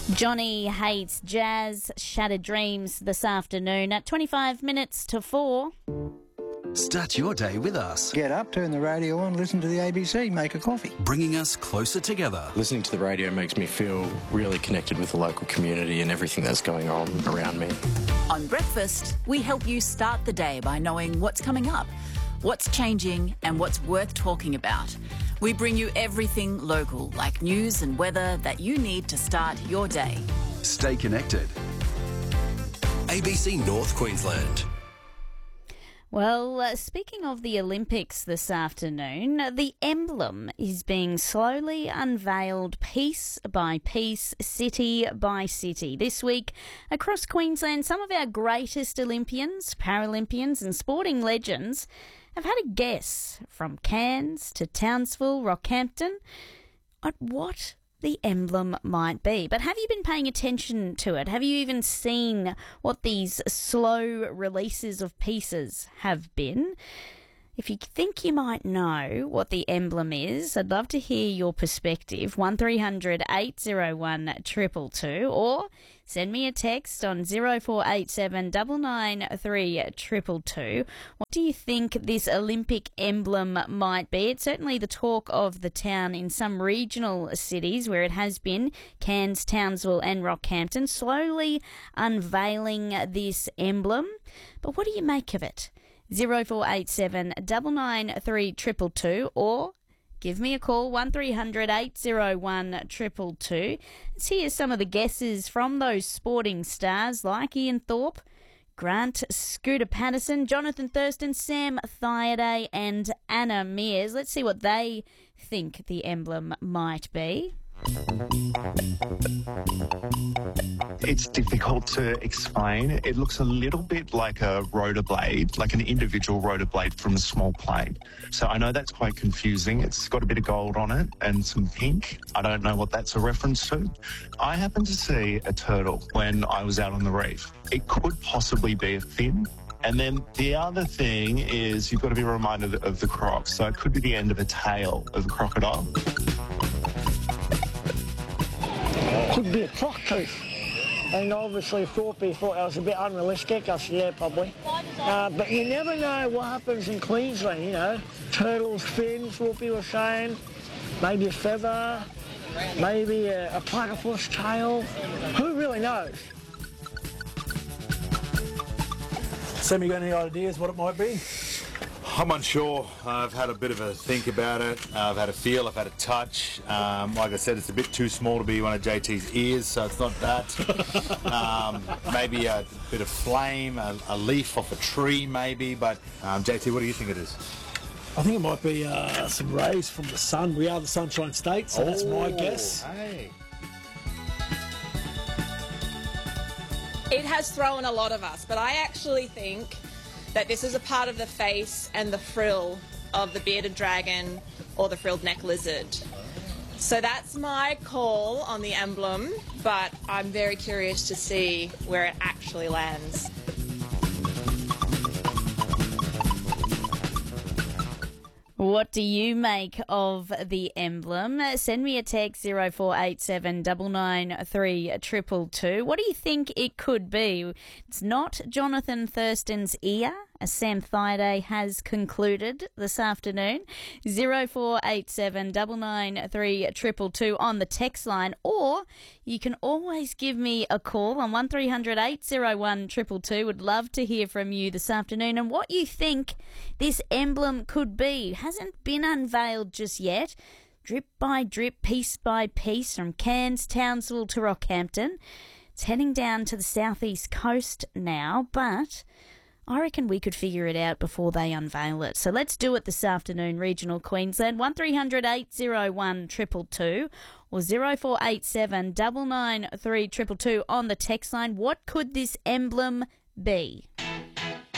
Johnny Hates Jazz, Shattered Dreams this afternoon at 25 minutes to 4. Start your day with us. Get up, turn the radio on, listen to the ABC, make a coffee. Bringing us closer together. Listening to the radio makes me feel really connected with the local community and everything that's going on around me. On Breakfast, we help you start the day by knowing what's coming up, what's changing and what's worth talking about. We bring you everything local, like news and weather that you need to start your day. Stay connected. ABC North Queensland. Well, speaking of the Olympics this afternoon, the emblem is being slowly unveiled piece by piece, city by city. This week, across Queensland, some of our greatest Olympians, Paralympians and sporting legends have had a guess, from Cairns to Townsville, Rockhampton, at what the emblem might be. But have you been paying attention to it? Have you even seen what these slow releases of pieces have been? If you think you might know what the emblem is, I'd love to hear your perspective. 1300 801 222 or send me a text on 0487 993 222. What do you think this Olympic emblem might be? It's certainly the talk of the town in some regional cities where it has been, Cairns, Townsville and Rockhampton, slowly unveiling this emblem. But what do you make of it? 0487 993 222 or give me a call, 1300 801 222. Let's hear some of the guesses from those sporting stars like Ian Thorpe, Grant Scooter Patterson, Jonathan Thurston, Sam Thaiday and Anna Mears. Let's see what they think the emblem might be. It's difficult to explain. It looks a little bit like a rotor blade, like an individual rotor blade from a small plane. So I know that's quite confusing. It's got a bit of gold on it and some pink. I don't know what that's a reference to. I happened to see a turtle when I was out on the reef. It could possibly be a fin. And then the other thing is you've got to be reminded of the croc. So it could be the end of a tail of a crocodile. Could be a clock tooth. And obviously Thorpe thought that was a bit unrealistic. I said, yeah, probably. But you never know what happens in Queensland, you know. Turtles, fins, Thorpe was saying. Maybe a feather. Maybe a platypus tail. Who really knows? Sam, you got any ideas what it might be? I'm unsure. I've had a bit of a think about it. I've had a feel, I've had a touch. Like I said, it's a bit too small to be one of JT's ears, so it's not that. Maybe a bit of flame, a leaf off a tree maybe, but JT, what do you think it is? I think it might be some rays from the sun. We are the Sunshine State, so that's my guess. Hey. It has thrown a lot of us, but I actually think that this is a part of the face and the frill of the bearded dragon or the frilled neck lizard. So that's my call on the emblem, but I'm very curious to see where it actually lands. What do you make of the emblem? Send me a text 0487 993 222. What do you think it could be? It's not Jonathan Thurston's ear, as Sam Thaiday has concluded this afternoon. 0487 993 222 on the text line, or you can always give me a call on 1300 801 222. Would love to hear from you this afternoon and what you think this emblem could be. Hasn't been unveiled just yet. Drip by drip, piece by piece, from Cairns, Townsville to Rockhampton. It's heading down to the southeast coast now, but I reckon we could figure it out before they unveil it. So let's do it this afternoon, regional Queensland. 1300 801 222 or 0487 993 222 on the text line. What could this emblem be?